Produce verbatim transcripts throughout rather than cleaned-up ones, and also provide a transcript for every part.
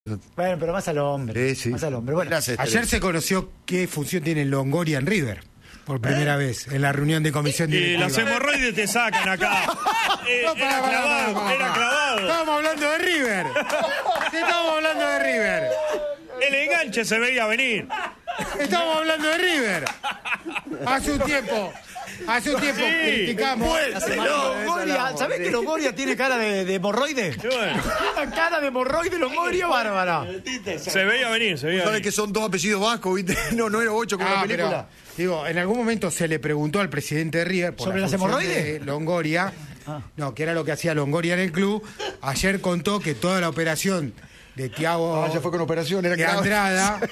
Bueno, pero más al hombre. Sí, sí. Más al hombre. Bueno, ayer se conoció qué función tiene Longoria en River. Por primera ¿Eh? vez, en la reunión de comisión directiva. Y las hemorroides te sacan acá. eh, no, para, era para, clavado, para, para, era clavado. Estamos hablando de River. Estamos hablando de River. El enganche se veía venir. Estamos hablando de River. Hace un tiempo, hace un tiempo sí, criticamos. Longoria, ¿sabés que Longoria tiene cara de, de hemorroide? Bueno. Cara de hemorroide, Longoria, bárbara. Se veía venir, se veía ¿Sabes venir. que son dos apellidos vascos, viste? No, no era ocho como ah, la película. Pero, digo, en algún momento se le preguntó al presidente de River por ¿sobre la las hemorroides? Longoria, ah. no, que era lo que hacía Longoria en el club. Ayer contó que toda la operación de Thiago ah, ya fue con operación, era de Andrada.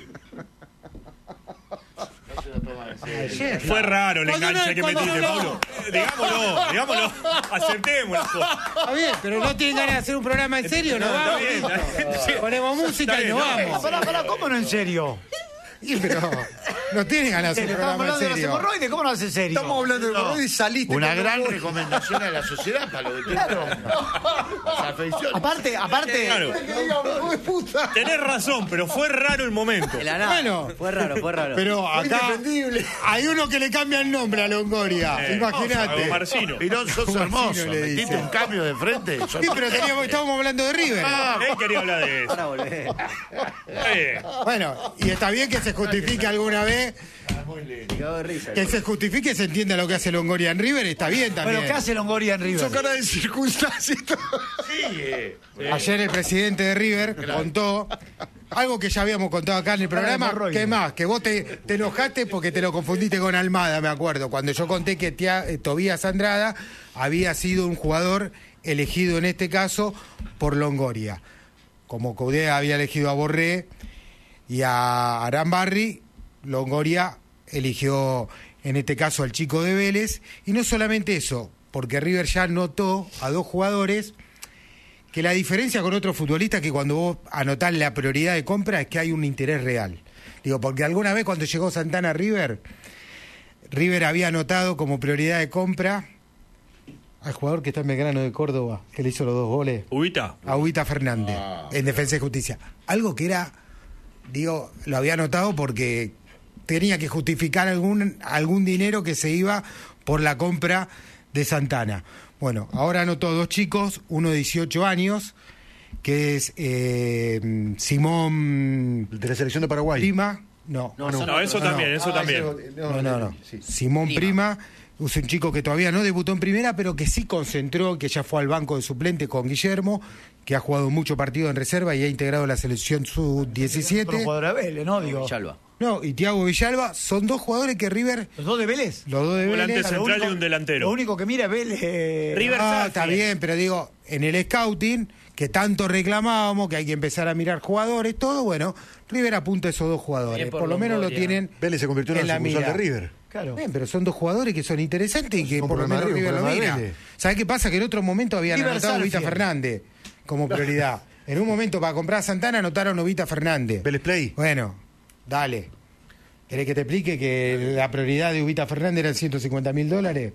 Ayer, fue raro el enganche no, que metiste, no, Pablo. No. Digámoslo, digámoslo. Aceptémoslo. Está bien, pero no tienen ganas de hacer un programa en serio, no, no vamos. Está bien, está bien. Sí. Ponemos música bien, y nos no, vamos. Pará, pará, ¿cómo no en serio? Sí, pero no tienen ganas de hacer un programa en serio. De las hemorroides, ¿cómo no hace serio? Estamos hablando de hemorroides y saliste. Una gran vos. recomendación a la sociedad para lo que claro. Aparte, aparte. Claro. Tenés razón, pero fue raro el momento. Bueno, fue raro, fue raro. Pero acá hay uno que le cambia el nombre a Longoria. Eh, Imagínate. Marcino. Pirón, sos hermoso. Le metiste un cambio de frente. Sí, pero teníamos, estábamos hablando de River. Ah, él quería hablar de eso. Ahora volvé. Eh. Bueno, y está bien que se justifique alguna vez. Que se justifique, se entienda lo que hace Longoria en River, está bien también. Pero ¿qué hace Longoria en River? Son cara de circunstancias. Sí, eh. Ayer el presidente de River claro. contó algo que ya habíamos contado acá en el programa. ¿Qué más? Que vos te, te enojaste porque te lo confundiste con Almada, me acuerdo. Cuando yo conté que tía, eh, Tobías Andrada había sido un jugador elegido en este caso por Longoria. Como Coudet había elegido a Borré y a Arambarri, Longoria eligió en este caso al chico de Vélez. Y no solamente eso, porque River ya notó a dos jugadores que la diferencia con otros futbolistas que cuando vos anotás la prioridad de compra es que hay un interés real. Digo, porque alguna vez cuando llegó Santana a River, River había anotado como prioridad de compra al jugador que está en Belgrano de Córdoba, que le hizo los dos goles. ¿Ubita? A Ubita Fernández, ah, en Defensa y Justicia. Algo que era, digo, lo había anotado porque tenía que justificar algún, algún dinero que se iba por la compra de Santana. Bueno, ahora anotó dos chicos, uno de dieciocho años, que es eh, Simón... De la selección de Paraguay. Prima. No, no, no, no eso no, también, no. eso ah, también. No, no, no. no. Sí. Simón Prima. Prima. Es un chico que todavía no debutó en primera, pero que sí concentró, que ya fue al banco de suplente con Guillermo, que ha jugado mucho partido en reserva y ha integrado la selección sub diecisiete. Pero jugador de Vélez, ¿no? Digo. Villalba. No, y Thiago Villalba son dos jugadores que River... ¿Los dos de Vélez? Los dos de Vélez. Un volante central y un delantero. Lo único que mira es Vélez. Eh... River Ah, está bien, pero digo, en el scouting, que tanto reclamábamos, que hay que empezar a mirar jugadores, todo, bueno, River apunta a esos dos jugadores. Por, por lo menos lo tienen. Vélez se convirtió en, en la sucursal de River. Claro. Bien, pero son dos jugadores que son interesantes y que por lo menos River lo mira. ¿Sabés qué pasa? Que en otro momento habían River anotado a Ubita Fernández como prioridad. En un momento para comprar a Santana anotaron a Ubita Fernández. Vélez Play. Bueno, dale. ¿Querés que te explique que la prioridad de Ubita Fernández eran ciento cincuenta mil dólares?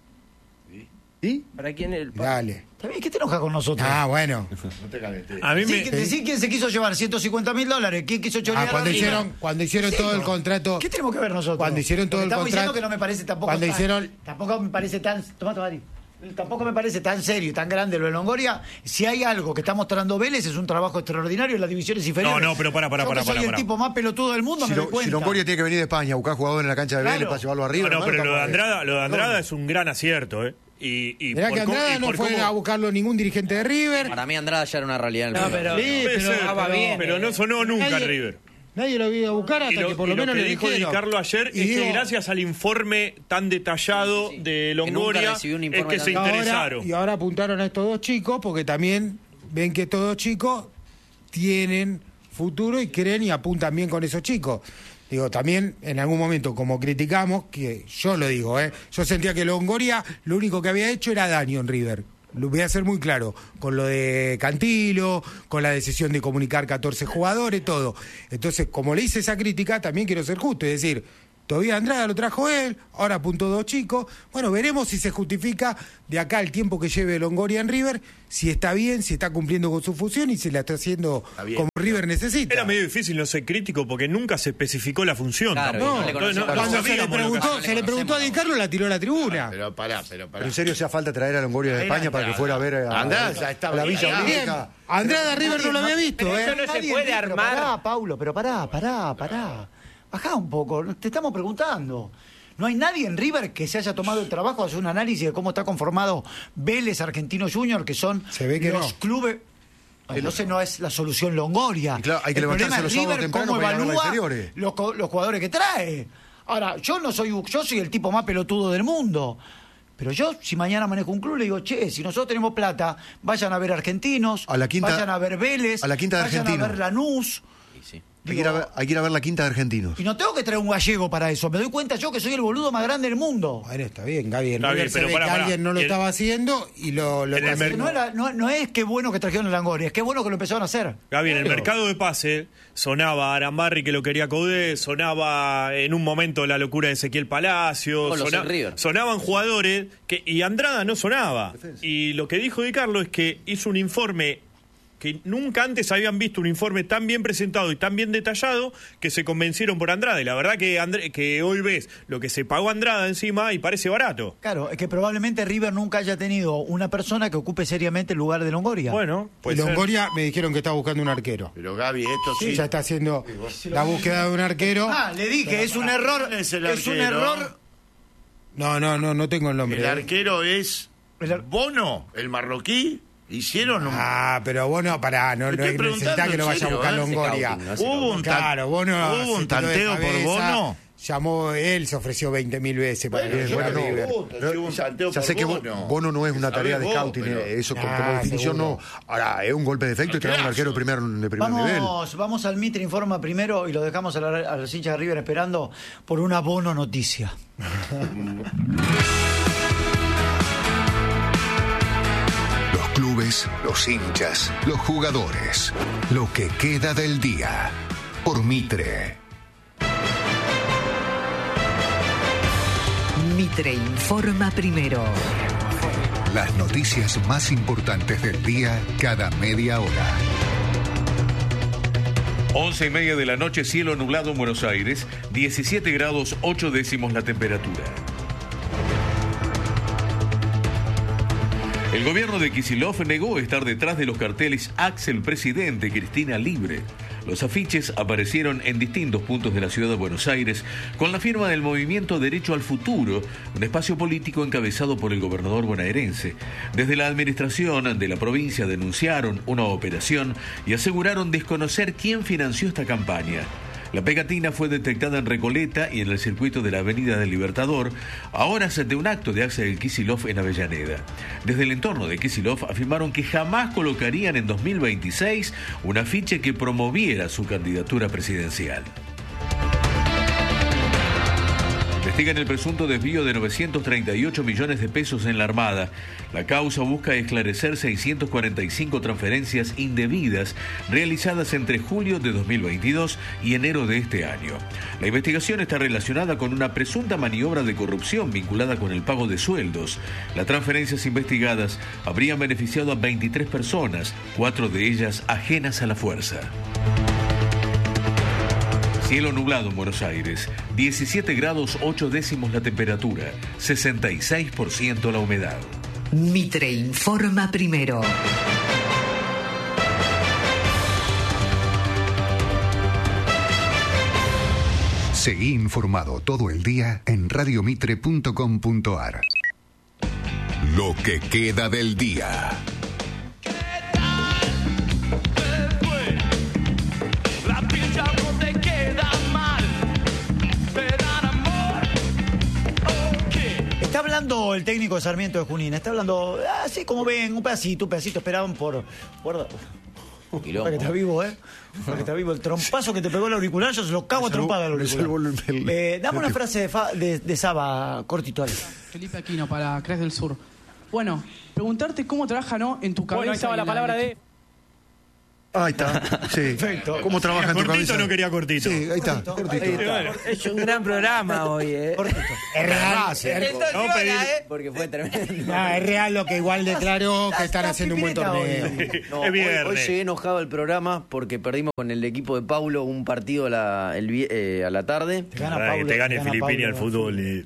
¿Y? ¿Para quién el Dale. ¿Qué te enoja con nosotros? Ah, bueno. No te calenté. A mí me... Decí quién se quiso llevar ciento cincuenta mil dólares. ¿Quién quiso chorear? Ah, cuando hicieron, cuando hicieron todo el contrato. ¿Qué tenemos que ver nosotros? Cuando hicieron todo Porque el contrato. Estamos diciendo que no me parece tampoco. Cuando tan, hicieron. Tampoco me parece tan. Tomá, tomá, Tampoco me parece tan serio y tan grande lo de Longoria. Si hay algo que está mostrando Vélez es un trabajo extraordinario en las divisiones inferiores. No, no, pero para, para, para. Yo que soy el tipo más pelotudo del mundo, si me lo, doy cuenta. Si Longoria tiene que venir de España a buscar jugadores en la cancha de Vélez, claro, para llevarlo arriba. No, no, pero lo de Andrada, de... lo de Andrada no. es un gran acierto, ¿eh? Y, y Mirá que Andrada no fue cómo... a buscarlo ningún dirigente de River. Para mí Andrada ya era una realidad en el no, pero, sí, pero, ser, pero, bien, pero no sonó nunca nadie, River. Nadie lo vio a buscar hasta lo, que por lo, lo menos que le dijo dijeron. Di Carlo ayer y es digo, que gracias al informe tan detallado sí, sí. de Longoria es que se interesaron. Ahora, y ahora apuntaron a estos dos chicos porque también ven que estos dos chicos tienen futuro y creen y apuntan bien con esos chicos. Digo, también en algún momento, como criticamos, que yo lo digo, ¿eh? yo sentía que Longoria lo único que había hecho era daño en River. Lo voy a hacer muy claro, con lo de Cantilo, con la decisión de comunicar catorce jugadores, todo. Entonces, como le hice esa crítica, también quiero ser justo, es decir, Tobías Andrada lo trajo él, ahora apuntó dos chicos. Bueno, veremos si se justifica de acá el tiempo que lleve Longoria en River, si está bien, si está cumpliendo con su función y si la está haciendo como River necesita. Era medio difícil no ser crítico porque nunca se especificó la función. Claro, no, no, no, no, cuando se le preguntó, se le preguntó a Di Carlo, la tiró a la tribuna. Pero pará, pero pará. Pero en serio, ¿se hace falta traer a Longoria de España para que fuera a ver a, Andá, ya está a la Villa Olímpica? Andrada River no lo había visto, pero ¿eh? eso no se puede armar. Pará, Paulo, pero pará, pará, pará. Bajá un poco, te estamos preguntando. No hay nadie en River que se haya tomado el trabajo de hacer un análisis de cómo está conformado Vélez, Argentino Junior, que son se ve que los no. clubes. Entonces no es la solución Longoria. Y claro, hay que el levantarse problema los es sábados River temprano cómo para ir a ver las evalúa inferiores. los, co- los jugadores que trae. Ahora, yo no soy, yo soy el tipo más pelotudo del mundo. Pero yo, si mañana manejo un club, le digo, che, si nosotros tenemos plata, vayan a ver Argentinos, A la quinta- vayan a ver Vélez, a la quinta de vayan Argentinos. a ver Lanús. Sí. Hay que, ir a ver, hay que ir a ver la quinta de Argentinos. Y no tengo que traer un gallego para eso. Me doy cuenta yo que soy el boludo más grande del mundo. Bueno, está bien, Gaby. En Está River bien, se pero ve pará, que pará. alguien no lo El- estaba haciendo y lo, lo En el está haciendo. No, era, no, no es que bueno que trajeron el Longoria, es que bueno que lo empezaron a hacer. Gaby, en el Claro. mercado de pase sonaba Arambarri que lo quería Caudé, sonaba en un momento la locura de Ezequiel Palacio, Con los sona- en River. sonaban jugadores que y Andrada no sonaba. Y lo que dijo Di Carlo es que hizo un informe que nunca antes habían visto un informe tan bien presentado y tan bien detallado que se convencieron por Andrada. Y la verdad que, Andr- que hoy ves lo que se pagó Andrada encima y parece barato. Claro, es que probablemente River nunca haya tenido una persona que ocupe seriamente el lugar de Longoria. Bueno, Y pues Longoria me dijeron que está buscando un arquero. Pero Gaby, esto sí. Ya está haciendo la búsqueda de un arquero. Ah, le dije, es un error. ¿Quién es el Es un arquero? error. No, no, no, no tengo el nombre. El ¿eh? arquero es El ar- Bono, el marroquí. Hicieron un... Ah, pero vos no, pará, no, Te no estoy necesitás preguntando que lo en vaya a serio, buscar ¿eh? Longoria. Scouting, ¿no? Hubo un, tan- Claro, Bono hubo se un tiró de tanteo por cabeza, Bono. Llamó él, se ofreció veinte mil veces para Bueno, que yo fuera no River. pregunto, si hubo un tanteo Ya por sé que Bono. Bono, Bono no es una Sabés tarea de vos, scouting, pero- eh, eso como, Ah, como definición seguro. no. Ahora, es un golpe de efecto y traer un arquero de primer, de primer nivel. Vamos, vamos al Mitre Informa primero y lo dejamos a, la- a los hinchas de River esperando por una Bono noticia. Los clubes, los hinchas, los jugadores. Lo que queda del día. Por Mitre. Mitre Informa primero. Las noticias más importantes del día cada media hora. Once y media de la noche, cielo nublado en Buenos Aires, diecisiete grados ocho décimos la temperatura. El gobierno de Kicillof negó estar detrás de los carteles Axel Presidente, Cristina Libre. Los afiches aparecieron en distintos puntos de la ciudad de Buenos Aires con la firma del movimiento Derecho al Futuro, un espacio político encabezado por el gobernador bonaerense. Desde la administración de la provincia denunciaron una operación y aseguraron desconocer quién financió esta campaña. La pegatina fue detectada en Recoleta y en el circuito de la Avenida del Libertador, a horas de un acto de Axel Kicillof en Avellaneda. Desde el entorno de Kicillof afirmaron que jamás colocarían en dos mil veintiséis un afiche que promoviera su candidatura presidencial. Investigan el presunto desvío de novecientos treinta y ocho millones de pesos en la Armada. La causa busca esclarecer seiscientas cuarenta y cinco transferencias indebidas realizadas entre julio de dos mil veintidós y enero de este año. La investigación está relacionada con una presunta maniobra de corrupción vinculada con el pago de sueldos. Las transferencias investigadas habrían beneficiado a veintitrés personas, cuatro de ellas ajenas a la fuerza. Cielo nublado en Buenos Aires, diecisiete grados ocho décimos la temperatura, sesenta y seis por ciento la humedad. Mitre Informa primero. Seguí informado todo el día en radiomitre punto com punto ar. Lo que queda del día. Está hablando el técnico de Sarmiento de Junín, está hablando así como ven, un pedacito, un pedacito, esperaban por... por para que está vivo, ¿eh? Para que está vivo. El trompazo que te pegó el auricular, yo se lo cago a trompada al auricular. Eh, dame una frase de, fa, de, de Saba, cortito, Ale. Felipe Aquino, para Crash del Sur. Bueno, preguntarte cómo trabaja, ¿no? En tu cabeza. Bueno, ahí estaba la palabra de... Ahí está, sí. Perfecto. ¿Cómo trabaja en tu ¿Cortito cabeza? o no quería cortito? Sí, ahí está, cortito. Ahí está. Es un gran programa hoy, ¿eh? Es real, es, Entonces, No, hola, pedir- ¿eh? Porque fue tremendo. no, es real lo que igual declaró que están la haciendo un buen pipireta torneo. hoy. No, Es hoy, viernes. hoy llegué enojado al programa porque perdimos con el equipo de Paulo un partido a la, el vi- eh, a la tarde. Te gana Para que Paulo, te gane te gana Filipini al Paulo. fútbol. y-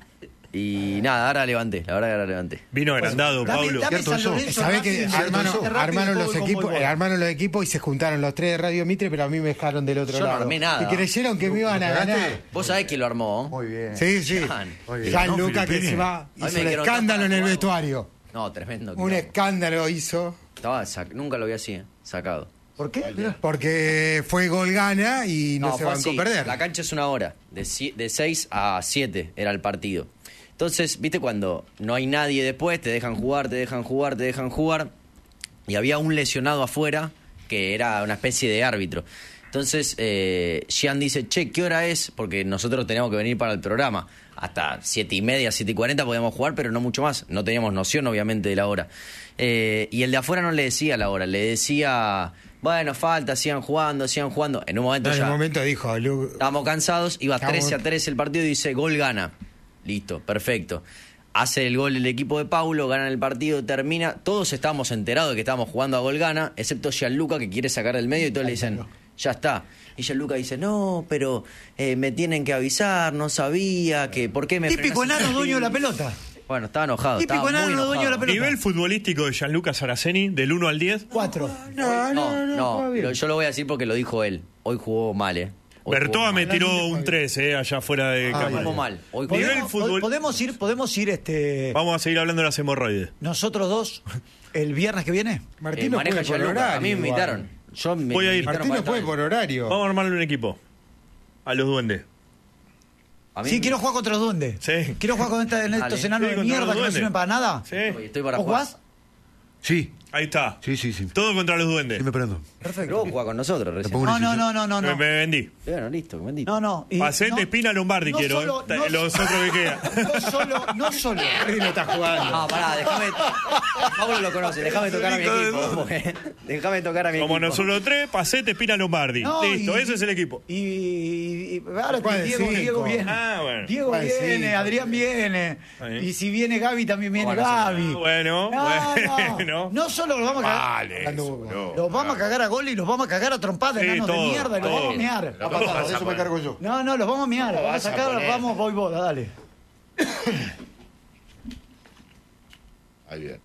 Y nada, ahora levanté, la verdad que ahora levanté. Vino agrandado, Dame- Pablo. dame ¿Cierto San eso? Lorenzo ¿Sabés que Racing, armaron, Rápido, armaron Rápido, los Fútbol, equipos, Conmebol. eh, armaron los equipos y se juntaron los tres de Radio Mitre, pero a mí me dejaron del otro Yo no lado. armé nada. Y creyeron que me iban a ganar. Vos sabés que lo armó. Muy bien. Sí, sí. Jan. Muy bien. San ¿No, Luca que Filipini? se va, Ay, hizo me un dijeron, escándalo en el "Tapa, vestuario. No, tremendo. Un quilombo. escándalo hizo. Estaba sac- Nunca lo vi así, ¿eh? Sacado. ¿Por qué? Porque fue gol gana y no, se fue bancó así. perder. La cancha es una hora. De, si- de seis a siete era el partido. Entonces, ¿viste cuando no hay nadie después? Te dejan jugar, te dejan jugar, te dejan jugar. Y había un lesionado afuera que era una especie de árbitro. Entonces, eh, Gian dice, che, ¿qué hora es? Porque nosotros teníamos que venir para el programa. Hasta siete y media, siete y cuarenta podíamos jugar, pero no mucho más. No teníamos noción, obviamente, de la hora. Eh, y el de afuera no le decía la hora, le decía, bueno, falta, sigan jugando, sigan jugando. En un momento En ya un momento dijo, Lu- estábamos cansados, iba Estamos- trece a trece el partido y dice, gol gana. Listo, perfecto. Hace el gol el equipo de Paulo, gana el partido, termina. Todos estábamos enterados de que estábamos jugando a gol gana, excepto Gianluca que quiere sacar del medio y todos le dicen, ya está. Y Gianluca dice, no, pero eh, me tienen que avisar, no sabía, que ¿por qué me Típico frenás?" enano dueño de la pelota. Bueno, estaba enojado. Típico estaba muy enano dueño de la enojado. pelota. Nivel futbolístico de Gianluca Saraceni, del uno al diez. Cuatro. No, No, no, no, no, está bien. pero yo lo voy a decir porque lo dijo él. Hoy jugó mal, ¿eh? Hoy Bertoa jugó me mal. tiró un tres, eh, allá fuera de Hoy cámara. jugó mal. Hoy jugó Nivel ¿Podemos, fútbol- podemos ir, podemos ir este, Vamos a seguir hablando de las hemorroides. nosotros dos el viernes que viene. Eh, Martín no maneja puede por Gianluca. horario. A mí me igual. invitaron. Yo me, Voy a me ir. invitaron Martín para no puede estar. por horario. Vamos a armarle un equipo. A los duendes. A mí Sí, me- quiero jugar contra los duendes. Sí. Quiero jugar con esta- en estos Dale. enanos Sí, de contra mierda los que no duendes. sirven para nada. Sí. Oye, estoy para ¿Vos jugar. jugás? Sí, Ahí está. sí, sí, sí. Todo contra los duendes. Sí me prendo. Perfecto. Pero vos jugás con nosotros recién. pongo No, un no, sillón. no, no, no. Me, no. me vendí. Bueno, listo, bendito. No, no. y- Pacete, no- Espina, Lombardi no quiero, solo- eh. no- Los otros que quedan. No solo, no solo. Martín no está jugando. No, pará, déjame. Pablo lo conoce, déjame tocar a mi equipo. porque- Déjame tocar a mi Como equipo. nosotros tres, Pacete, Espina, Lombardi. No, Listo, y- ese es el equipo. Y, y- y ahora ¿Cuál que es Diego, cinco? Diego viene. Ah, bueno. Diego ¿Cuál es viene, cinco? Adrián viene. Ahí. Y si viene Gaby, también viene Bueno, Gaby. Ah, bueno, no, bueno. No. no solo los vamos a cagar. Vale. No. Los vamos a cagar a gol y los vamos a cagar a trompadas, Sí, enanos todo, de mierda, y los todo. vamos a mear. ¿Cómo vas a Eso me poner? cargo yo. No, no, los vamos a mear. Los vamos a vas a sacar, poner? vamos, voy bola, dale. Ahí bien.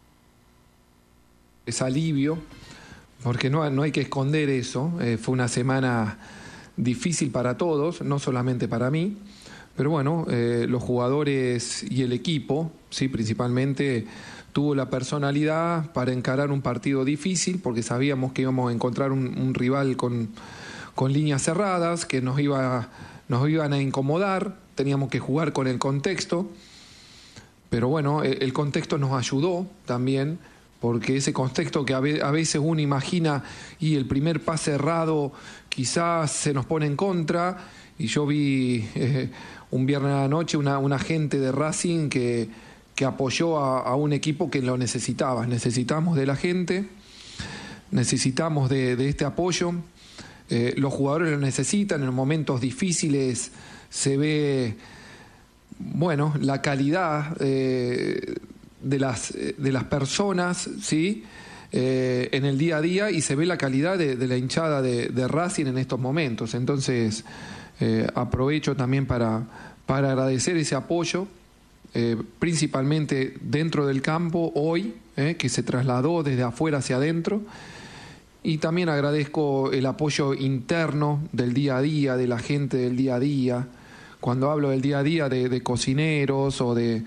Es alivio, porque no, no hay que esconder eso. Eh, fue una semana difícil para todos, no solamente para mí, pero bueno, eh, los jugadores y el equipo, sí, principalmente, tuvo la personalidad para encarar un partido difícil, porque sabíamos que íbamos a encontrar un, un rival con, con líneas cerradas, que nos, iba, nos iban a incomodar, teníamos que jugar con el contexto. Pero bueno, eh, el contexto nos ayudó también, porque ese contexto que a ve- a veces uno imagina y el primer pase errado quizás se nos pone en contra, y yo vi eh, un viernes a la noche una, una gente de Racing que, que apoyó a, a un equipo que lo necesitaba. Necesitamos de la gente, necesitamos de, de este apoyo, eh, los jugadores lo necesitan, en momentos difíciles se ve... Bueno, la calidad eh, de, las, de las personas, ¿sí? Eh, en el día a día, y se ve la calidad de, de la hinchada de, de Racing en estos momentos. Entonces, eh, aprovecho también para, para agradecer ese apoyo, eh, principalmente dentro del campo hoy, eh, que se trasladó desde afuera hacia adentro. Y también agradezco el apoyo interno del día a día, de la gente del día a día. Cuando hablo del día a día de, de cocineros o de,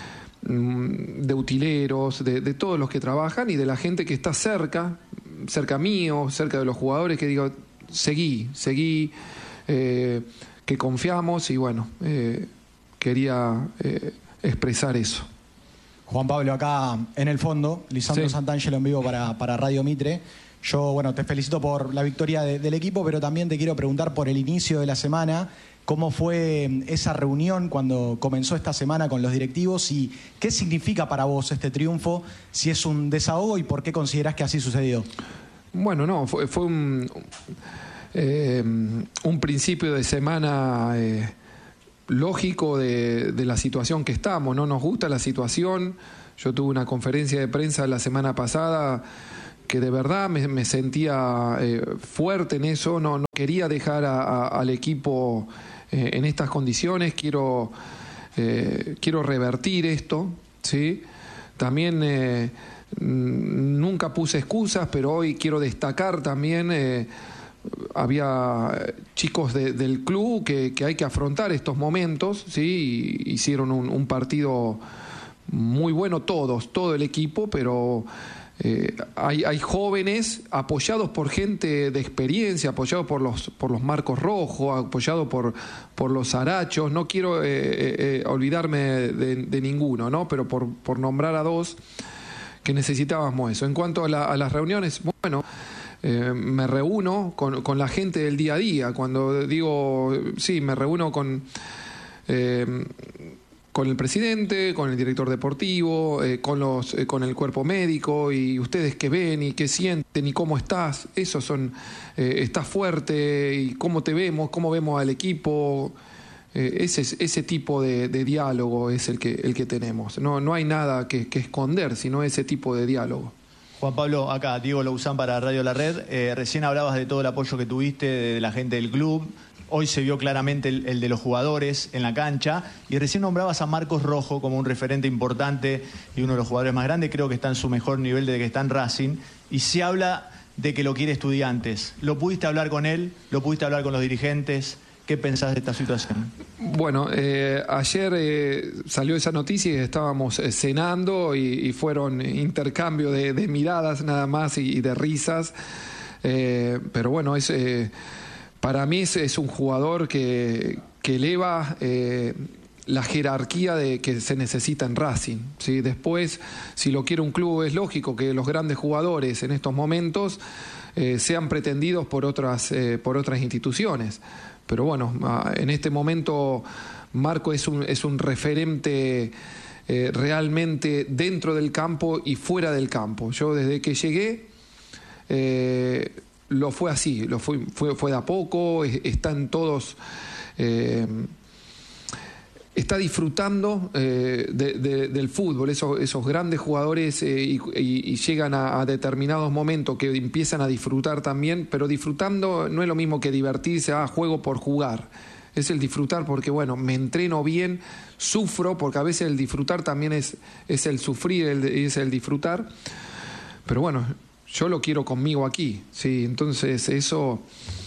de utileros, de, de todos los que trabajan y de la gente que está cerca, cerca mío, cerca de los jugadores, que digo, seguí, seguí, eh, que confiamos, y bueno, eh, quería eh, expresar eso. Juan Pablo, acá en el fondo, Lisandro Sí. Santangelo en vivo para, para Radio Mitre. Yo, bueno, te felicito por la victoria de- del equipo, pero también te quiero preguntar por el inicio de la semana. ¿Cómo fue esa reunión cuando comenzó esta semana con los directivos y qué significa para vos este triunfo? Si es un desahogo y por qué considerás que así sucedió. Bueno, no, fue, fue un, eh, un principio de semana eh, lógico de, de la situación que estamos. No nos gusta la situación. Yo tuve una conferencia de prensa la semana pasada que de verdad me, me sentía eh, fuerte en eso. No, no quería dejar a, a, al equipo eh, en estas condiciones. Quiero, eh, quiero revertir esto, ¿sí? También... Eh, Nunca puse excusas, pero hoy quiero destacar también, eh, había chicos de, del club que, que hay que afrontar estos momentos, ¿sí? Y hicieron un, un partido muy bueno todos, todo el equipo, pero eh, hay, hay jóvenes apoyados por gente de experiencia, apoyados por los, por los Marcos Rojo, apoyados por, por los Arachos. No quiero eh, eh, olvidarme de, de ninguno, ¿no? Pero por, por nombrar a dos que necesitábamos eso. En cuanto a, la, a las reuniones, bueno, eh, me reúno con, con la gente del día a día. Cuando digo, sí, me reúno con, eh, con el presidente, con el director deportivo, eh, con, los, eh, con el cuerpo médico, y ustedes qué ven y qué sienten y cómo estás. Esos son, eh, estás fuerte y cómo te vemos, cómo vemos al equipo. Ese, ese tipo de, de diálogo es el que, el que tenemos. No, no hay nada que, que esconder, sino ese tipo de diálogo. Juan Pablo, acá Diego Louzán para Radio La Red. Eh, recién hablabas de todo el apoyo que tuviste de la gente del club. Hoy se vio claramente el, el de los jugadores en la cancha. Y recién nombrabas a Marcos Rojo como un referente importante y uno de los jugadores más grandes. Creo que está en su mejor nivel desde que está en Racing. Y se habla de que lo quiere Estudiantes. ¿Lo pudiste hablar con él? ¿Lo pudiste hablar con los dirigentes? ¿Qué pensás de esta situación? Bueno, eh, ayer eh, salió esa noticia y estábamos eh, cenando y, y fueron intercambio de, de miradas nada más y, y de risas. Eh, pero bueno, es, eh, para mí es, es un jugador que, que eleva eh, la jerarquía de que se necesita en Racing, ¿sí? Después, si lo quiere un club, es lógico que los grandes jugadores en estos momentos eh, sean pretendidos por otras, eh, por otras instituciones. Pero bueno, en este momento Marco es un, es un referente eh, realmente dentro del campo y fuera del campo. Yo desde que llegué eh, lo fue así, lo fue, fue, fue de a poco, están todos... Eh, está disfrutando eh, de, de, del fútbol, esos, esos grandes jugadores eh, y, y, y llegan a, a determinados momentos que empiezan a disfrutar también, pero disfrutando no es lo mismo que divertirse, ah, juego por jugar, es el disfrutar porque, bueno, me entreno bien, sufro, porque a veces el disfrutar también es, es el sufrir, el, es el disfrutar, pero bueno, yo lo quiero conmigo aquí, ¿sí? Entonces eso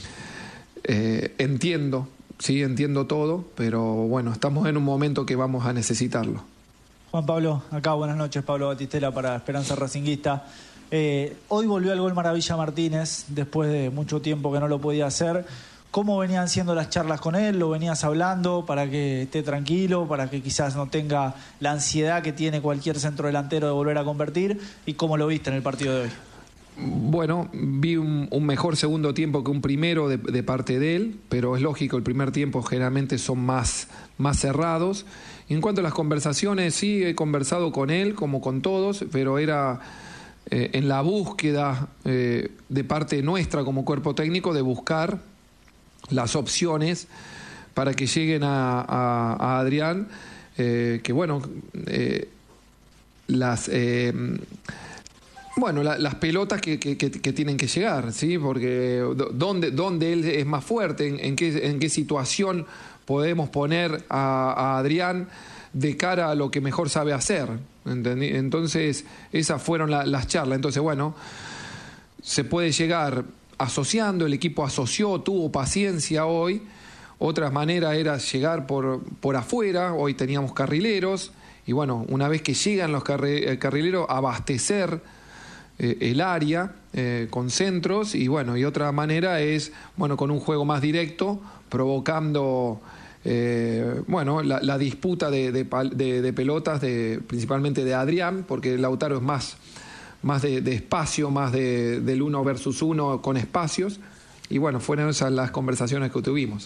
eh, entiendo. Sí, entiendo todo, pero bueno, estamos en un momento que vamos a necesitarlo. Juan Pablo, acá buenas noches, Pablo Batistela para Esperanza Racinguista. Eh, hoy volvió al gol Maravilla Martínez, después de mucho tiempo que no lo podía hacer. ¿Cómo venían siendo las charlas con él? ¿Lo venías hablando para que esté tranquilo, para que quizás no tenga la ansiedad que tiene cualquier centrodelantero de volver a convertir? ¿Y cómo lo viste en el partido de hoy? Bueno, vi un, un mejor segundo tiempo que un primero de, de parte de él, pero es lógico, el primer tiempo generalmente son más, más cerrados. Y en cuanto a las conversaciones, sí, he conversado con él, como con todos, pero era eh, en la búsqueda eh, de parte nuestra como cuerpo técnico de buscar las opciones para que lleguen a, a, a Adrián, eh, que bueno, eh, las... Eh, Bueno, la, las pelotas que, que, que, que tienen que llegar, ¿sí? Porque dónde, dónde él es más fuerte, en, en, qué, en qué situación podemos poner a, a Adrián de cara a lo que mejor sabe hacer. ¿Entendí? Entonces, esas fueron la, las charlas. Entonces, bueno, se puede llegar asociando, el equipo asoció, tuvo paciencia hoy. Otra manera era llegar por, por afuera, hoy teníamos carrileros, y bueno, una vez que llegan los carri, carrileros, abastecer el área eh, con centros, y bueno, y otra manera es, bueno, con un juego más directo, provocando eh, bueno, la, la disputa de, de, de, de pelotas, de, principalmente de Adrián, porque Lautaro es más, más de, de espacio, más de, del uno versus uno con espacios, y bueno, fueron esas las conversaciones que tuvimos.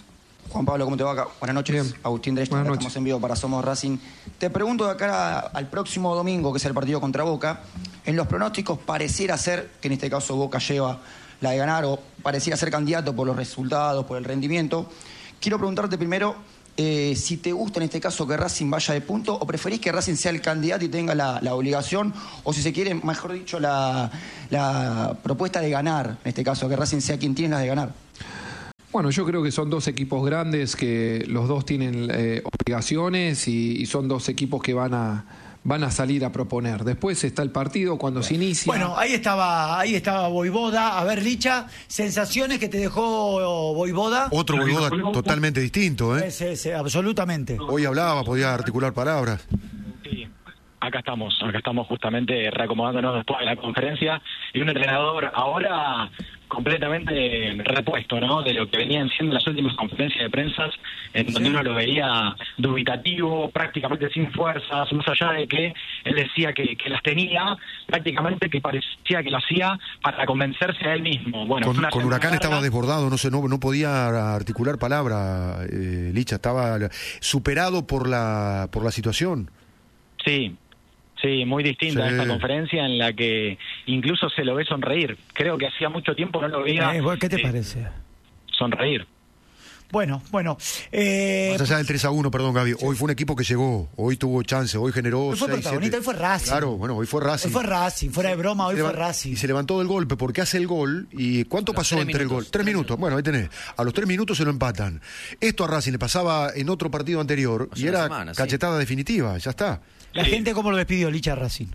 Juan Pablo, ¿cómo te va acá? Buenas noches. Bien. Agustín Dresch, estamos en vivo para Somos Racing. Te pregunto de acá al próximo domingo, que es el partido contra Boca, en los pronósticos pareciera ser, que en este caso Boca lleva la de ganar, o pareciera ser candidato por los resultados, por el rendimiento. Quiero preguntarte primero eh, si te gusta en este caso que Racing vaya de punto, o preferís que Racing sea el candidato y tenga la, la obligación, o si se quiere, mejor dicho, la, la propuesta de ganar, en este caso, que Racing sea quien tiene las de ganar. Bueno, yo creo que son dos equipos grandes, que los dos tienen eh, obligaciones y, y son dos equipos que van a van a salir a proponer. Después está el partido cuando se inicia. Bueno, ahí estaba, ahí estaba Voivoda. A ver, Licha, sensaciones que te dejó Voivoda. Otro Voivoda totalmente distinto, ¿eh? Sí, sí, absolutamente. Hoy hablaba, podía articular palabras. Sí, acá estamos, acá estamos justamente reacomodándonos después de la conferencia y un entrenador ahora completamente repuesto, ¿no? De lo que venían siendo las últimas conferencias de prensa, en donde uno lo veía dubitativo, prácticamente sin fuerzas, más allá de que él decía que, que las tenía, prácticamente que parecía que lo hacía para convencerse a él mismo. Bueno, con, con Huracán larga. Estaba desbordado, no sé, no, no podía articular palabra, eh, Licha, estaba superado por la por la situación. Sí. Sí, muy distinta sí. esta conferencia en la que incluso se lo ve sonreír. Creo que hacía mucho tiempo no lo veía. Eh, ¿Qué te eh, parece? Sonreír. Bueno, bueno. Eh, Más allá del tres a uno, perdón, Gaby. Sí. Hoy fue un equipo que llegó, hoy tuvo chance, hoy generó. Hoy fue seis, protagonista, siete. hoy fue Racing. Claro, bueno, hoy fue Racing. Hoy fue Racing, fuera de broma, hoy fue Racing. Y se levantó del golpe, porque hace el gol. ¿Y cuánto los pasó entre minutos, el gol? Tres, tres minutos. minutos. Bueno, ahí tenés. A los tres minutos se lo empatan. Esto a Racing le pasaba en otro partido anterior Hace y era semana, cachetada sí. definitiva, ya está. La sí. gente, ¿cómo lo despidió Licha Racing?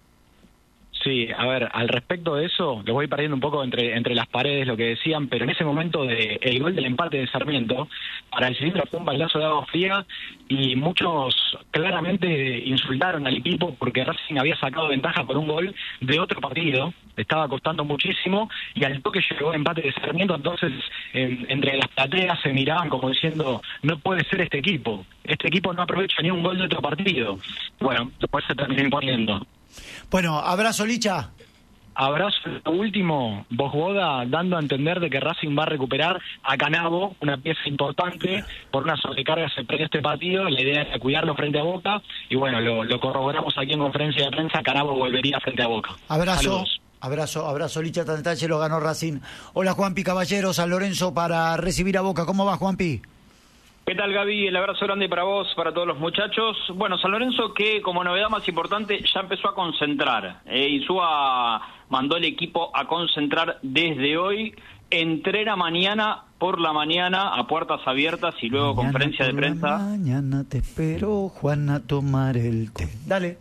Sí, a ver, al respecto de eso, lo voy perdiendo un poco entre entre las paredes lo que decían, pero en ese momento de el gol del empate de Sarmiento, para el cilindro fue un baldazo de agua fría y muchos claramente insultaron al equipo porque Racing había sacado ventaja por un gol de otro partido, estaba costando muchísimo y al toque llegó el empate de Sarmiento, entonces eh, entre las plateas se miraban como diciendo, no puede ser este equipo, este equipo no aprovecha ni un gol de otro partido. Bueno, después se terminó imponiendo. Bueno, abrazo, Licha. Abrazo. Último, Voivoda dando a entender de que Racing va a recuperar a Canabo, una pieza importante, por una sobrecarga se perdió este partido, la idea era cuidarlo frente a Boca, y bueno, lo, lo corroboramos aquí en conferencia de prensa, Canabo volvería frente a Boca. Abrazo. Saludos. Abrazo, abrazo, Licha Tantache, lo ganó Racing. Hola, Juanpi Caballero, San Lorenzo para recibir a Boca. ¿Cómo va, Juanpi? ¿Qué tal, Gaby? El abrazo grande para vos, para todos los muchachos. Bueno, San Lorenzo que como novedad más importante ya empezó a concentrar. Eh, Insúa mandó el equipo a concentrar desde hoy. Entrena mañana por la mañana a puertas abiertas y luego mañana conferencia de prensa. Mañana te espero, Juan, a tomar el té. Dale.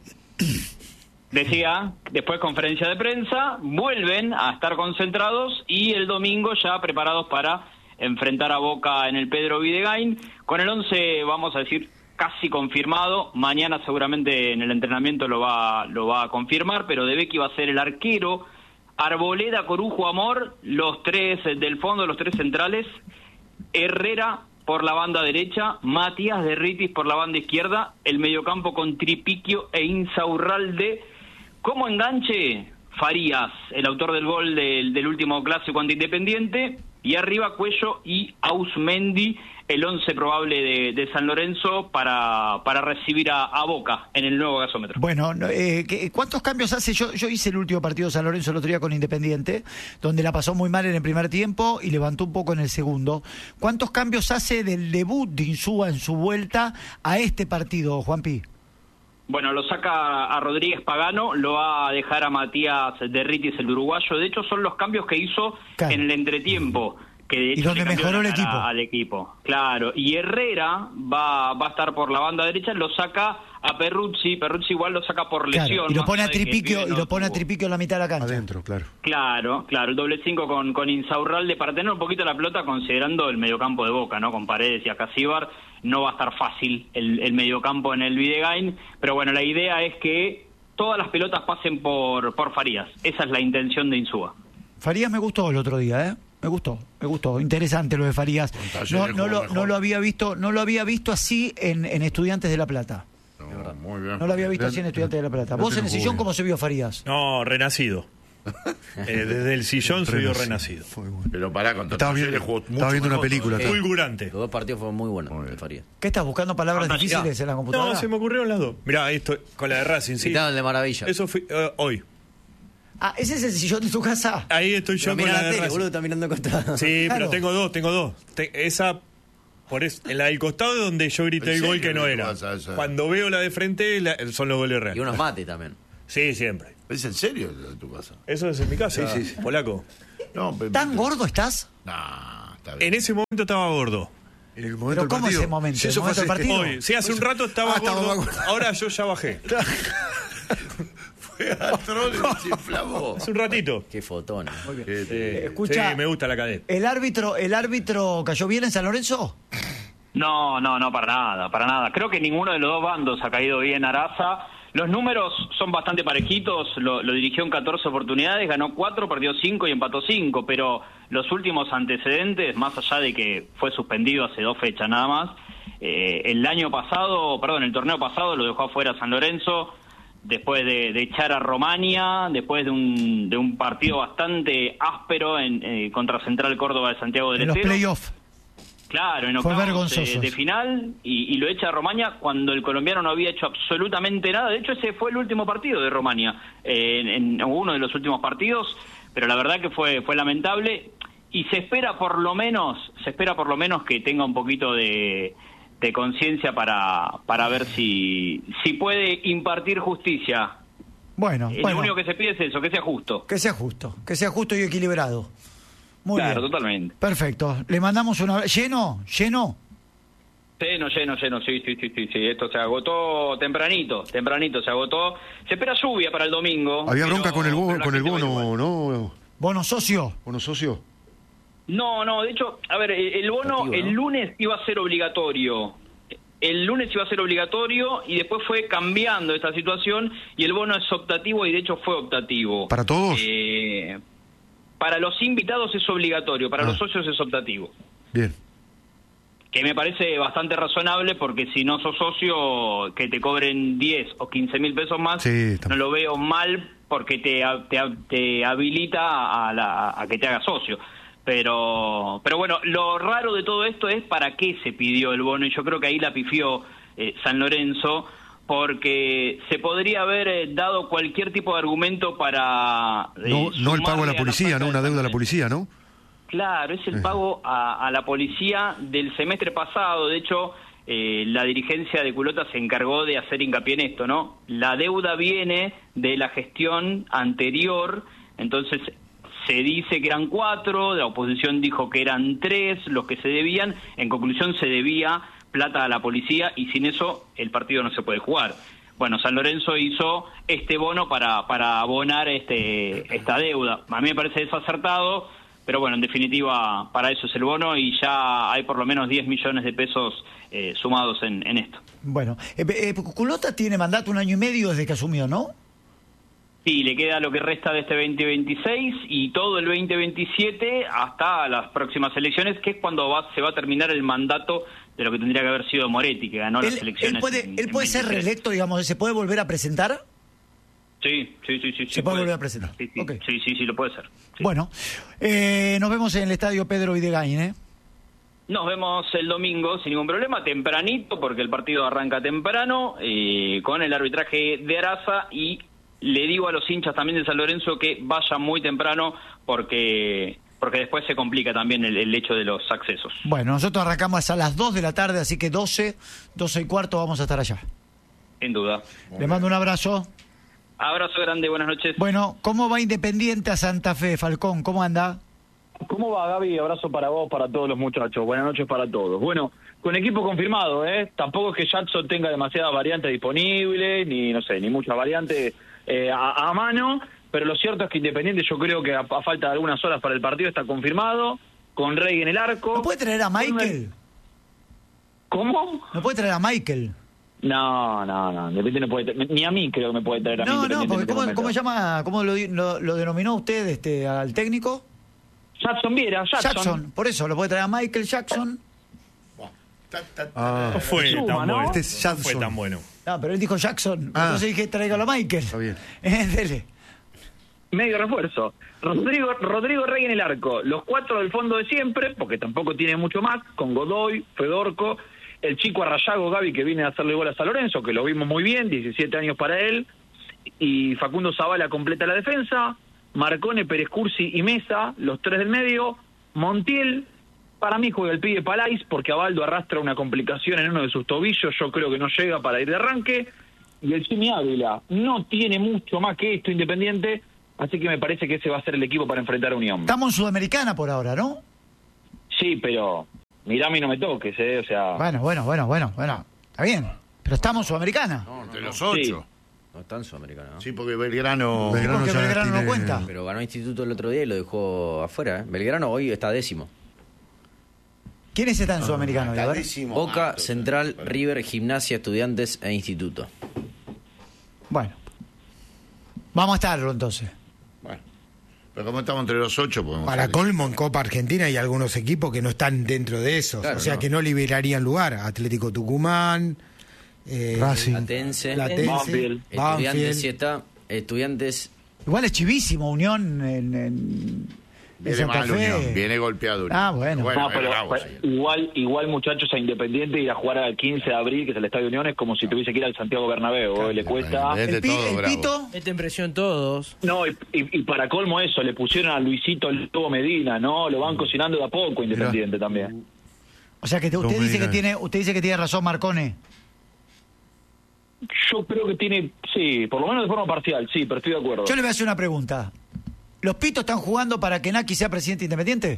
Decía, después conferencia de prensa, vuelven a estar concentrados y el domingo ya preparados para enfrentar a Boca en el Pedro Videgain, con el once, vamos a decir, casi confirmado. Mañana seguramente en el entrenamiento lo va lo va a confirmar, pero de Becky va a ser el arquero, Arboleda, Corujo, Amor, los tres del fondo, los tres centrales, Herrera por la banda derecha, Matías Derritis por la banda izquierda, el mediocampo con Tripiquio e Insaurralde. Como enganche, Farías, el autor del gol del, del último clásico ante Independiente, y arriba Cuello y Ausmendi, el once probable de, de San Lorenzo para, para recibir a, a Boca en el nuevo gasómetro. Bueno, eh, ¿cuántos cambios hace? Yo, yo hice el último partido de San Lorenzo el otro día con Independiente, donde la pasó muy mal en el primer tiempo y levantó un poco en el segundo. ¿Cuántos cambios hace del debut de Insúa en su vuelta a este partido, Juanpi? Bueno, lo saca a Rodríguez Pagano, lo va a dejar a Matías Derritis, el uruguayo. De hecho, son los cambios que hizo claro. en el entretiempo. Que de hecho y donde mejoró el equipo. Al equipo, claro. Y Herrera va, va a estar por la banda derecha, lo saca a Perruzzi, Perruzzi igual lo saca por lesión. Claro. Y lo pone a Tripiquio, y lo pone a Tripiquio en la mitad de la cancha. Adentro, claro. Claro, claro, el doble cinco con, con Insaurralde para tener un poquito la pelota considerando el mediocampo de Boca, ¿no? Con Paredes y Acasíbar, no va a estar fácil el, el mediocampo en el Videgain, pero bueno, la idea es que todas las pelotas pasen por, por Farías. Esa es la intención de Insúa. Farías me gustó el otro día, ¿eh? Me gustó, me gustó, interesante lo de Farías. No, no, lo, no lo había visto, no lo había visto así en, en Estudiantes de La Plata. No, muy bien. No lo había visto así en Estudiantes de La Plata. ¿Vos en el sillón cómo se vio Farías? No, renacido. Eh, desde el sillón soy yo renacido. Pero pará, con Estaba viendo, estaba viendo una película. Eh, fulgurante. Los dos partidos fueron muy buenos de Faría. ¿Qué estás buscando palabras Ah, difíciles mirá. en la computadora? No, se me ocurrieron las dos. Mirá, esto con la de Racing, sí. Citaron de maravilla. Eso fue eh, hoy. Ah, ¿ese es el sillón de tu casa? Ahí estoy yo Pero con mira la, la de tele, Racing. boludo, está mirando costado. Sí, Claro. pero tengo dos, tengo dos. Te- esa, por eso, en la del costado es donde yo grité ¿En el gol serio que no que era. vas a esa? Cuando veo la de frente, la- son los goles reales. Y unos mates también. Sí, siempre. ¿Es en serio lo de tu casa? Eso es en mi casa, Sí, sí, sí. polaco. No, pero... ¿Tan gordo estás? Nah, está bien. En ese momento estaba gordo. En el momento ¿Pero del cómo partido. ese momento? Si ¿El eso fue momento del hace- partido? Hoy, sí, hace un rato estaba Ah, estaba gordo. más gordo. Ahora yo ya bajé. Fue a Troll y se inflamó. Hace un ratito. Qué fotón. Muy bien. Qué- Eh, escucha, Sí, me gusta la cadena. ¿el árbitro, ¿el árbitro cayó bien en San Lorenzo? No, no, no, para nada, para nada. Creo que ninguno de los dos bandos ha caído bien a Araza. Los números son bastante parejitos, lo, lo dirigió en catorce oportunidades, ganó cuatro, perdió cinco y empató cinco, pero los últimos antecedentes, más allá de que fue suspendido hace dos fechas nada más, eh, el año pasado, perdón, el torneo pasado lo dejó afuera San Lorenzo, después de, de echar a Romania, después de un, de un partido bastante áspero en, eh, contra Central Córdoba de Santiago del En los Estero. playoffs. Claro, en Fue octavos vergonzoso. de, de final y, y lo echa a Romaña cuando el colombiano no había hecho absolutamente nada. De hecho, ese fue el último partido de Romaña, eh, en, en uno de los últimos partidos, pero la verdad que fue fue lamentable y se espera por lo menos, se espera por lo menos que tenga un poquito de, de conciencia para para ver si si puede impartir justicia. Bueno, Eh, bueno, Lo único que se pide es eso, que sea justo. que sea justo, que sea justo y equilibrado. Muy claro, bien. totalmente. Perfecto. Le mandamos una... ¿Lleno? ¿Lleno? Lleno, lleno, lleno, sí, sí, sí, sí, sí, esto se agotó tempranito, tempranito se agotó. Se espera lluvia para el domingo. Había pero- bronca con el, pero bono, la con el gente va bono, igual. ¿no? ¿Bono socio? ¿Bono socio? No, no, de hecho, a ver, el el bono Optativo, ¿no? el lunes iba a ser obligatorio. El lunes iba a ser obligatorio y después fue cambiando esta situación y el bono es optativo y de hecho fue optativo. ¿Para todos? Eh, para los invitados es obligatorio, para Ah. los socios es optativo. Bien. Que me parece bastante razonable porque si no sos socio, que te cobren diez o quince mil pesos más, Sí, está- no lo veo mal porque te, te, te habilita a, la, a que te hagas socio. Pero, pero bueno, lo raro de todo esto es para qué se pidió el bono y yo creo que ahí la pifió eh, San Lorenzo porque se podría haber eh, dado cualquier tipo de argumento para... eh, No, no el pago a sumarle la policía, falta ¿no? de Una San deuda a la Lorenzo. policía, ¿no? Claro, es el pago a, a la policía del semestre pasado. De hecho, eh, la dirigencia de Culota se encargó de hacer hincapié en esto, ¿no? La deuda viene de la gestión anterior, entonces se dice que eran cuatro, la oposición dijo que eran tres los que se debían. En conclusión, se debía plata a la policía y sin eso el partido no se puede jugar. Bueno, San Lorenzo hizo este bono para, para abonar este, esta deuda. A mí me parece desacertado. Pero bueno, en definitiva, para eso es el bono y ya hay por lo menos diez millones de pesos eh, sumados en, en esto. Bueno, eh, eh, Culota tiene mandato un año y medio desde que asumió, ¿no? Sí, le queda lo que resta de este veinte veintiséis y todo el veinte veintisiete hasta las próximas elecciones, que es cuando va, se va a terminar el mandato de lo que tendría que haber sido Moretti, que ganó las Él, elecciones. él puede, en- él en puede ser veintitrés. reelecto, digamos, ¿se puede volver a presentar? Sí, sí, sí. sí Se sí, puede volver a presentar. Sí, sí, sí, sí, sí, lo puede ser. Bueno, eh, nos vemos en el estadio Pedro Videgain, ¿eh? Nos vemos el domingo sin ningún problema, tempranito, porque el partido arranca temprano, eh, con el arbitraje de Araza, y le digo a los hinchas también de San Lorenzo que vayan muy temprano, porque porque después se complica también el, el hecho de los accesos. Bueno, nosotros arrancamos a las dos de la tarde, así que doce, doce y cuarto vamos a estar allá. Sin duda. Le mando un abrazo. Abrazo grande, buenas noches. Bueno, ¿cómo va Independiente a Santa Fe, Falcón? ¿Cómo anda? ¿Cómo va, Gaby? Abrazo para vos, para todos los muchachos. Buenas noches para todos. Bueno, con equipo confirmado, ¿eh? Tampoco es que Jackson tenga demasiadas variantes disponibles, ni, no sé, ni muchas variantes eh, a, a mano, pero lo cierto es que Independiente, yo creo que a, a falta de algunas horas para el partido está confirmado, con Rey en el arco. ¿No puede traer a Michael? ¿Cómo? ¿No puede traer a Michael? No, no, no, Independiente no puede traer, ni a mí creo que me puede traer a mí. No, no, Independiente porque en este ¿cómo, momento. cómo llama, cómo lo, lo, lo denominó usted este, al técnico? Jackson Viera, Jackson. Jackson, por eso, lo puede traer a Michael Jackson. Ah, No fue Suma, tan ¿no? bueno. Este es No fue Jackson. tan bueno. No, pero él dijo Jackson, Ah. entonces dije tráigalo a Michael. Está bien. Eh, dele. medio refuerzo. Rodrigo, Rodrigo Rey en el arco. Los cuatro del fondo de siempre, porque tampoco tiene mucho más, con Godoy, Fedorco, el chico Arrayago Gaby, que viene a hacerle gol a San Lorenzo, que lo vimos muy bien, diecisiete años para él, y Facundo Zavala completa la defensa, Marcone, Pérez Cursi y Mesa, los tres del medio, Montiel, para mí juega el pibe Palais, porque Abaldo arrastra una complicación en uno de sus tobillos, yo creo que no llega para ir de arranque, y el Jimmy Ávila no tiene mucho más que esto Independiente, así que me parece que ese va a ser el equipo para enfrentar a Unión. Estamos en Sudamericana por ahora, ¿no? Sí, pero mirá a mí no me toques, ¿eh? O sea... Bueno, bueno, bueno, bueno, bueno, está bien, pero estamos en Sudamericana. No, no, de los ocho. Sí. No está en Sudamericana, ¿no? Sí, porque Belgrano... Belgrano, porque Belgrano tiene... no cuenta. Pero ganó Instituto el otro día y lo dejó afuera, ¿eh? Belgrano hoy está décimo. ¿Quiénes están en Sudamericano? Está décimo. Boca, Ah, Central, River, Gimnasia, Estudiantes e Instituto. Bueno, vamos a estarlo entonces. Bueno, pero como estamos entre los ocho, podemos... Para salir. colmo, en Copa Argentina hay algunos equipos que no están dentro de eso. Claro, o sea no. que no liberarían lugar. Atlético Tucumán, eh, Racing. Latense, Platense, Banfield. Estudiantes, Banfield. sí está. Estudiantes. Igual es chivísimo Unión en, en, en Viene Santa mal Fe. Unión, viene golpeado. Unión. Ah, bueno. No, es pero, bravo, pero sí. igual, igual muchachos a Independiente ir a jugar al quince de abril, que es el Estadio Unión, es como si tuviese que ir al Santiago Bernabéu, Claro, le cuesta... Independiente El, pi- todo el bravo. Pito, Mete en presión todos. No, y, y, y para colmo eso, le pusieron a Luisito el Lobo Medina, ¿no? Lo van cocinando de a poco Independiente también. o sea que te- usted Los dice que Medina. tiene, usted dice que tiene razón Marcone. Yo creo que tiene, sí, por lo menos de forma parcial, sí, pero estoy de acuerdo. Yo le voy a hacer una pregunta. ¿Los Pitos están jugando para que Naki sea presidente independiente?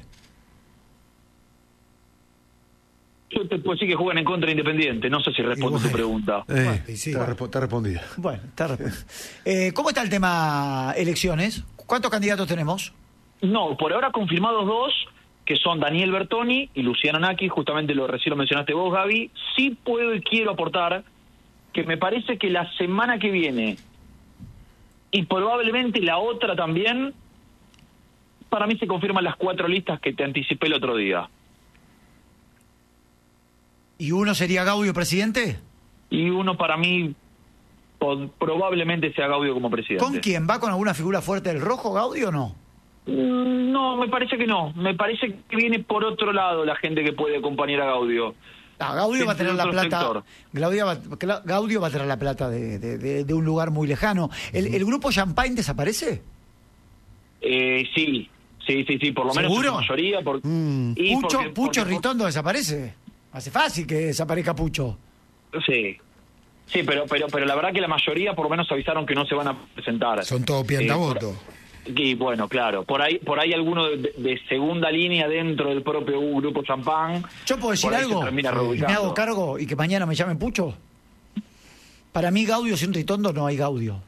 Yo te puedo decir que juegan en contra de Independiente, no sé si respondo tu pregunta. Eh, Bueno, y sí. está, respo- está respondida. Bueno, está resp- eh, ¿Cómo está el tema elecciones? ¿Cuántos candidatos tenemos? No, por ahora confirmados dos, que son Daniel Bertoni y Luciano Naki, justamente lo recién lo mencionaste vos, Gaby. Sí puedo y quiero aportar que me parece que la semana que viene, y probablemente la otra también, para mí se confirman las cuatro listas que te anticipé el otro día. ¿Y uno sería Gaudio presidente? Y uno para mí po- probablemente sea Gaudio como presidente. ¿Con quién? ¿Va con alguna figura fuerte del rojo, Gaudio o no? Mm, No, me parece que no. Me parece que viene por otro lado la gente que puede acompañar a Gaudio. Ah, Gaudio va a tener la Otro plata. sector. Gaudio va, Cla- Gaudio va a tener la plata de, de- de- de un lugar muy lejano. ¿El, el grupo Champagne desaparece? Eh, sí, sí, sí, sí, por lo menos en ¿Seguro? su mayoría. Por, Mm. y Pucho, porque- Pucho porque- Ritondo desaparece. Hace fácil que desaparezca Pucho. Sí, sí, pero, pero, pero la verdad que la mayoría por lo menos avisaron que no se van a presentar. Son todos Eh, piantavotos. por- Y bueno, claro, por ahí por ahí alguno de, de segunda línea dentro del propio grupo Champán. ¿Yo puedo decir por ahí se algo? termina ¿Y me reubicando. hago cargo y que mañana me llamen Pucho? Para mí Gaudio sin Ritondo no hay Gaudio.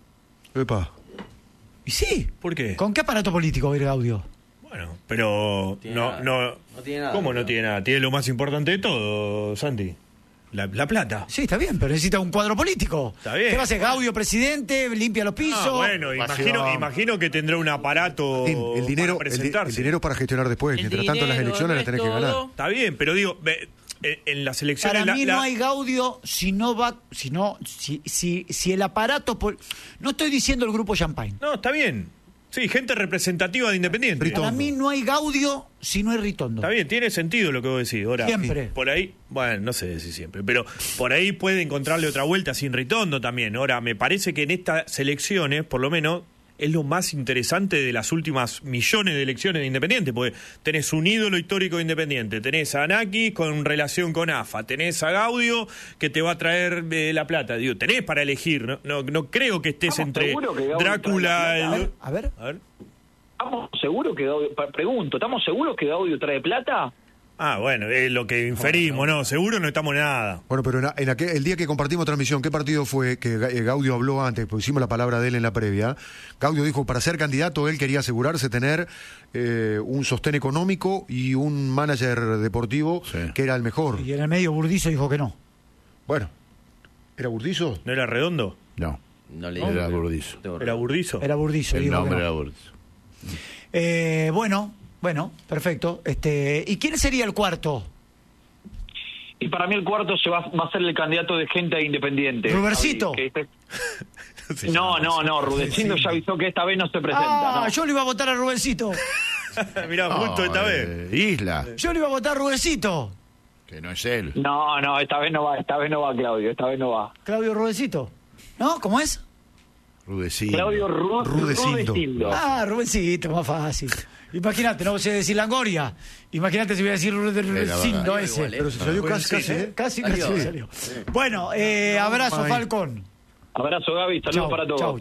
Epa. Y sí. ¿Por qué? ¿Con qué aparato político va a ir Gaudio? Bueno, pero Tiene no, nada. no, No tiene nada. ¿Cómo no tiene nada? Tiene lo más importante de todo, Santi. La, la plata. Sí, está bien, pero necesita un cuadro político. Está bien. ¿Qué va a hacer? Gaudio presidente, limpia los pisos. Ah, bueno, imagino, imagino que tendrá un aparato Martín, el dinero, para el, di- presentarse. el dinero para gestionar después. El Mientras tanto, las dinero, elecciones no las es tenés que ganar. todo. Está bien, pero digo, ve, en, en las elecciones... Para la- mí la- no hay Gaudio si no va, si no, si, si, si el aparato, pol- no estoy diciendo el grupo Champagne. No, está bien. Sí, gente representativa de Independiente. Para mí no hay Gaudio si no hay Ritondo. Está bien, tiene sentido lo que vos decís. Ahora, Siempre. Por ahí, bueno, no sé si siempre, pero por ahí puede encontrarle otra vuelta sin Ritondo también. Ahora, me parece que en estas elecciones, por lo menos, es lo más interesante de las últimas millones de elecciones de Independiente, porque tenés un ídolo histórico de Independiente, tenés a Naki con relación con A F A, tenés a Gaudio que te va a traer eh, la plata. Digo, tenés para elegir, no, no, no creo que estés ¿Estamos entre seguros que Gaudio Drácula... trae la plata? el- A ver. A ver. ¿Estamos seguros que Gaudio, pa- pregunto, ¿estamos seguros que Gaudio trae plata? Ah, bueno, es lo que inferimos, ¿no? Seguro no estamos nada. Bueno, pero en, en aquel- el día que compartimos transmisión, ¿qué partido fue que Ga- eh, Gaudio habló antes? Pues hicimos la palabra de él en la previa. Gaudio dijo, para ser candidato, él quería asegurarse tener eh, un sostén económico y un manager deportivo que era el mejor. Y en el medio Burdizo dijo que no. Bueno, ¿era Burdizo? ¿No era Redondo? No. No le Era Burdizo. ¿Era Burdizo? Era Burdizo. El dijo que nombre no. era Burdizo. Eh, bueno, bueno, perfecto. Este, ¿y quién sería el cuarto? Y para mí el cuarto se va, va a ser el candidato de gente independiente. Rubercito. Que este- No, no, no, Rudecindo ya avisó que esta vez no se presenta. Ah, no. yo le iba a votar a Rubensito. Mirá, punto esta vez. Isla. Yo le iba a votar a Rubensito. Que no es él. No, no, esta vez no va, esta vez no va Claudio, esta vez no va. Claudio Rubensito. ¿No? ¿Cómo es? Rudecindo. Claudio Ru Rudecindo. Rudecindo. Ah, Rubensito, más fácil. Imagínate, no sé decir Langoria. Imagínate si voy a decir Rudecindo ese. Igual, ¿eh? Pero si salió casi, casi, ¿eh? Casi, Salió, casi eh. salió. Bueno, eh, abrazo, Ahí. Falcón. Abrazo, Gaby, saludos Chau, para todos. chau.